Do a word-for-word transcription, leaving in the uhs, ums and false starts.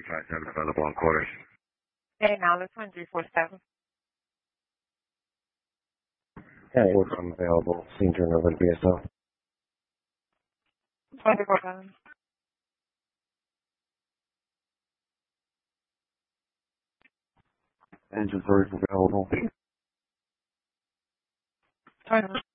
five seven available on quarters. Hey, now let's run three four seven. Hey, what's I'm available? Scene turn over to B S O. twenty-four seven. Engine three available. Turn